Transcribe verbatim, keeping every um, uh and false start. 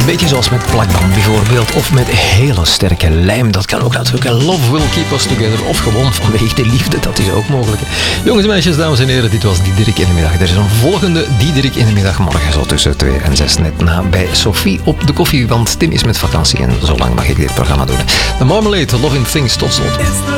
Een beetje zoals met plakband bijvoorbeeld, of met hele sterke lijm. Dat kan ook natuurlijk. Love will keep us together. Of gewoon vanwege de liefde, dat is ook mogelijk. Jongens en meisjes, dames en heren, dit was Diederik in de middag. Er is een volgende Diederik in de middag morgen zo tussen twee en zes net na bij Sophie op de koffie, want Tim is met vakantie en zolang mag ik dit programma doen. The Marmalade, Loving Things, tot slot.